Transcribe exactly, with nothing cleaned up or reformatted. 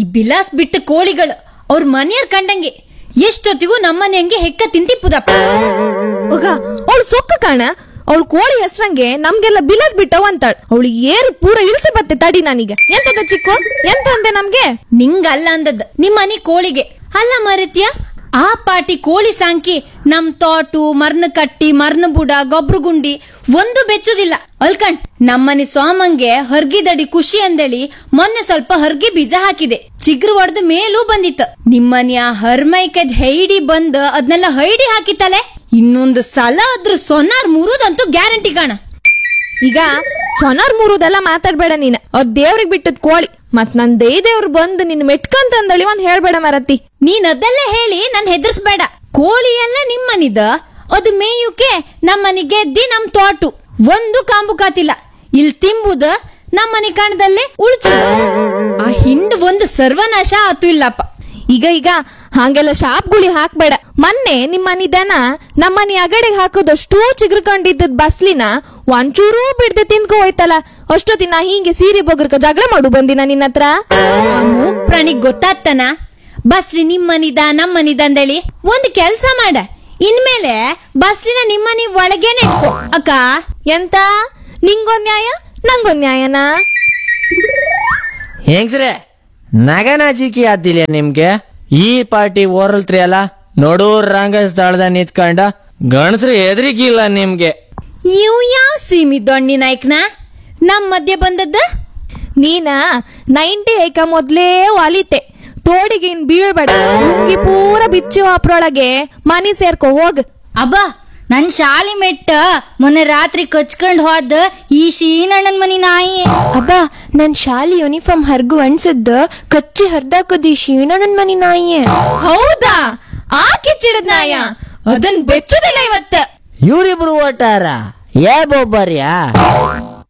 ಈ ಬಿಲಾಸ್ ಬಿಟ್ಟ ಕೋಳಿಗಳು ಅವ್ರ ಮನೆಯರ್ ಕಂಡಂಗೆ ಎಷ್ಟೊತ್ತಿಗೂ ನಮ್ಮನೆ ಹಂಗೆ ಹೆಕ್ಕ ತಿಂತಿಪ್ಪುದಪ್ಪ. ಹೋಗ ಅವಳು ಸೊಕ್ಕ ಕಾಣ, ಅವಳು ಕೋಳಿ ಹೆಸ್ರಂಗೆ ನಮ್ಗೆಲ್ಲ ಬಿಲಾಸ್ ಬಿಟ್ಟವ್ ಅಂತಾಳ. ಅವಳಿಗೆ ಏರು ಪೂರ ಇಳಿಸಿ ಬತ್ತೆ ತಡಿ ನನಗೆ. ಎಂತದ ಚಿಕ್ಕು ಎಂತ ಅಂದೆ ನಮ್ಗೆ? ನಿಂಗಲ್ಲ ಅಂದದ್ ನಿಮ್ಮನಿ ಕೋಳಿಗೆ ಅಲ್ಲ ಮರಿತ್ಯ. ಆ ಪಾಟಿ ಕೋಳಿ ಸಾಂಕಿ ನಮ್ ತೋಟು ಮರ್ನ ಕಟ್ಟಿ ಮರ್ನ ಬುಡ ಗೊಬ್ರು ಗುಂಡಿ ಒಂದು ಬೆಚ್ಚುದಿಲ್ಲ ಅಲ್ಕಂಡ್. ನಮ್ಮನಿ ಸೋಮಂಗೆ ಹರ್ಗಿದಡಿ ಖುಷಿ ಅಂದೇಳಿ ಮೊನ್ನೆ ಸ್ವಲ್ಪ ಹರ್ಗಿ ಬೀಜ ಹಾಕಿದೆ, ಚಿಗ್ರು ಒಡ್ದ ಮೇಲೂ ಬಂದಿತ್ತು. ನಿಮ್ಮನಿ ಆ ಹರ್ಮೈಕದ್ ಹೈಡಿ ಬಂದ್ ಅದ್ನೆಲ್ಲ ಹೈಡಿ ಹಾಕಿತ್ತಲೆ. ಇನ್ನೊಂದು ಸಲ ಅದ್ರ ಸೊನಾರ್ ಮುರುದಂತೂ ಗ್ಯಾರಂಟಿ ಕಾಣ. ಈಗ ಸೊನಾರ್ ಮೂರುದೆಲ್ಲ ಮಾತಾಡ್ಬೇಡ ನೀನ್. ಅದ್ ದೇವ್ರಿಗೆ ಬಿಟ್ಟದ್ ಕೋಳಿ, ಮತ್ ನನ್ ದೈ ದೇವ್ರು ಬಂದ್ ನಿನ್ ಮೆಟ್ಕಂತಂದಳಿ ಒಂದ್ ಹೇಳ್ಬೇಡ ಮರತಿ. ನೀನ್ ಅದೆಲ್ಲ ಹೇಳಿ ನನ್ ಹೆದರ್ಸ್ಬೇಡ. ಕೋಳಿ ಎಲ್ಲ ನಿಮ್ಮನಿದ, ಅದು ಮೇಯುಕೆ ನಮ್ಮನಿ ಗೆದ್ದಿ ನಮ್ ತೋಟು ಒಂದು ಕಾಂಬು ಕಾತಿಲ್ಲ. ಇಲ್ ತಿಂಬುದ ನಮ್ಮನಿ ಕಾಣದಲ್ಲೇ ಉಳ್ಚು. ಆ ಹಿಂಡ್ ಒಂದು ಸರ್ವನಾಶ ಆತು ಇಲ್ಲಪ್ಪ. ಈಗ ಈಗ ಹಂಗೆಲ್ಲ ಶಾಪ್ಗುಳಿ ಹಾಕ್ಬೇಡ. ಮೊನ್ನೆ ನಿಮ್ಮನಿ ದನ ನಮ್ಮನಿ ಅಗಡೆಗೆ ಹಾಕೋದಷ್ಟು ಚಿಗ್ರಕೊಂಡಿದ್ದದ್ ಬಸ್ಲಿನ ಒಂಚೂರೂ ಬಿಡ್ದೆ ತಿನ್ಕೊ ಹೋಯ್ತಲ್ಲ. ಅಷ್ಟೊತ್ತಿನ ಹಿಂಗೆ ಸೀರೆ ಬೊಗರ್ಕ ಜಗಳ ಮಾಡು ಬಂದಿನ ನಿನ್ನ ಹತ್ರ. ಆ ಮೂಕ್ ಪ್ರಾಣಿಗ್ ಗೊತ್ತಾಗ್ತಾನ ಬಸ್ಲಿ ನಿಮ್ಮನಿದ ನಮ್ಮನಿದ ಅಂದೇಳಿ. ಒಂದ್ ಕೆಲ್ಸ ಮಾಡ, ಇನ್ಮೇಲೆ ಬಸ್ಲಿನ ನಿಮ್ಮನಿ ಒಳಗೇನೆ ಇಟ್ಕೋ ಅಕ್ಕ. ಎಂತ ನಿಂಗೊಂದ್ ನ್ಯಾಯ ನಂಗೊಂದ್ ನ್ಯಾಯನಾ? ಹೆಂಗ್ಸ್ರೆ ನಗನಾಚಿಕೆ ಆದಿಲ್ಲ ನಿಮ್ಗೆ? ಈ ಪಾರ್ಟಿ ಓರಲ್ತ್ರಿ ಅಲ್ಲ, ನೋಡೂರ್ ರಂಗ ಸ್ಥಳದ ನಿಂತ್ಕೊಂಡ ಗಣಸ್ರು ಎದ್ರಿಗಿಲ್ಲ ನಿಮ್ಗೆ. ಇವ್ ಯಾವ ಸೀಮಿ ದೊಣ್ಣಿ ನಾಯ್ಕನ ನಮ್ ಮಧ್ಯೆ ಬಂದದ್ದ? ನೀನ ನೈಂಟಿ ಐಕ ಮೊದ್ಲೇ ಒಲಿತೆ, ತೋಡಿಗೆ ಇನ್ ಬೀಳ್ಬೇಡ. ಹುಂಗಿ ಪೂರ ಬಿಚ್ಚು ಅಪ್ರೊಳಗೆ ಮನಿ ಸೇರ್ಕೊ ಹೋಗ್. ಅಬ್ಬ ನನ್ ಶಾಲಿ ಮೆಟ್ಟ ಮೊನ್ನೆ ರಾತ್ರಿ ಕಚ್ಕೊಂಡ್ ಹೋದ ಈ ಶೀನಣ್ಣನ್ ಮನಿ ನಾಯಿ. ಅಬ್ಬ ನನ್ ಶಾಲಿ ಯೂನಿಫಾರ್ಮ್ ಹರ್ಗು ಅನ್ಸದ್ದ ಕಚ್ಚಿ ಹರ್ದಾಕದಿ ಶೀಣ ನನ್ ಮನಿ ನಾಯಿ. ಹೌದಾ? ಆ ಕಿಚ್ಚಿಡದ್ ನಾಯ ಅದನ್ ಬೆಚ್ಚುದಿಲ್ಲ ಇವತ್ತ. ಇವ್ರಿಬ್ರು ಓಟಾರ ಏ ಬೊಬ್ಬರ್ಯಾ?